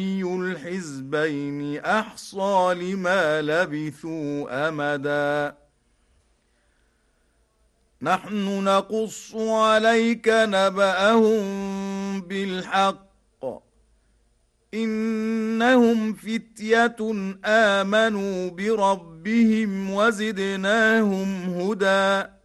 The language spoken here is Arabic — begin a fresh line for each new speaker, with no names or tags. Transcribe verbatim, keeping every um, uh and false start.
الحزبين أحصى لما لبثوا أمدا نحن نقص عليك نبأهم بالحق إنهم فتية آمنوا بربهم وزدناهم هدى